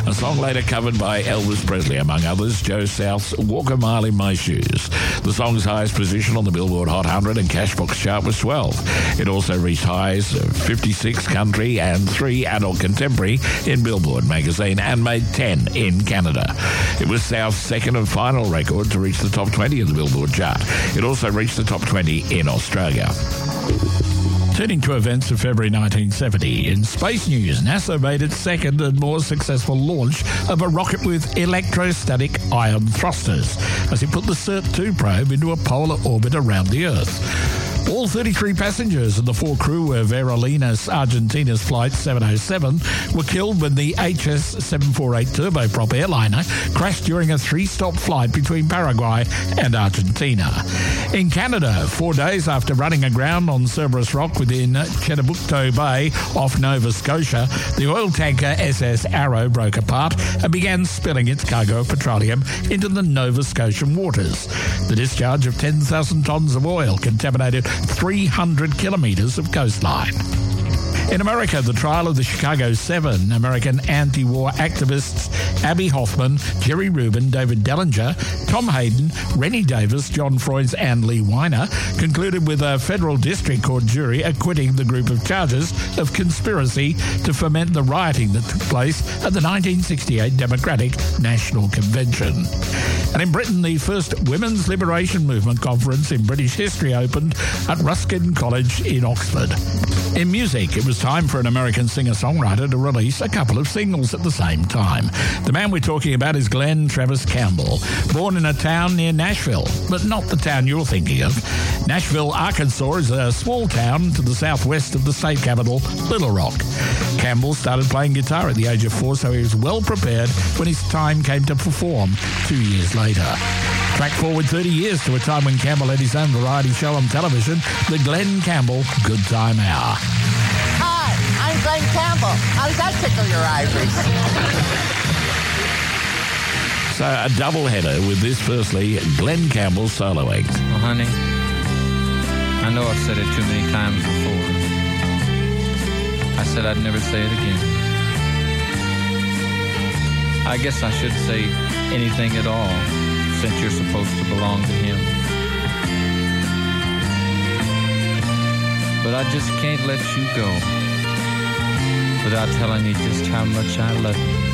a song later covered by Elvis Presley, among others, Joe South's Walk a Mile in My Shoes. The song's highest position on the Billboard Hot 100 and Cashbox chart was 12. It also reached highs of 56 country and 3 adult contemporary in Billboard magazine and made 10 in Canada. It was South's second and final record to reach the top 20 of the Billboard chart. It also reached the top 20 in Australia. Turning to events of February 1970, in space news, NASA made its second and more successful launch of a rocket with electrostatic ion thrusters as it put the CERT-2 probe into a polar orbit around the Earth. All 33 passengers and the 4 crew of Aerolíneas Argentinas Flight 707 were killed when the HS-748 turboprop airliner crashed during a 3-stop flight between Paraguay and Argentina. In Canada, 4 days after running aground on Cerberus Rock within Chedabucto Bay off Nova Scotia, the oil tanker SS Arrow broke apart and began spilling its cargo of petroleum into the Nova Scotian waters. The discharge of 10,000 tonnes of oil contaminated 300 kilometres of coastline. In America, the trial of the Chicago 7 American anti-war activists Abby Hoffman, Jerry Rubin, David Dellinger, Tom Hayden, Rennie Davis, John Freunds and Lee Weiner concluded with a federal district court jury acquitting the group of charges of conspiracy to foment the rioting that took place at the 1968 Democratic National Convention. And in Britain, the first Women's Liberation Movement conference in British history opened at Ruskin College in Oxford. In music, it was time for an American singer-songwriter to release a couple of singles at the same time. The man we're talking about is Glenn Travis Campbell, born in a town near Nashville, but not the town you're thinking of. Nashville, Arkansas is a small town to the southwest of the state capital, Little Rock. Campbell started playing guitar at the age of 4, so he was well prepared when his time came to perform 2 years later. Track forward 30 years to a time when Campbell had his own variety show on television, The Glenn Campbell Good Time Hour. Hi, I'm Glenn Campbell. How does that tickle your ivories? So a doubleheader with this firstly, Glenn Campbell soloing. Well, honey, I know I've said it too many times before. I said I'd never say it again. I guess I should say anything at all, since you're supposed to belong to him. But I just can't let you go without telling you just how much I love you.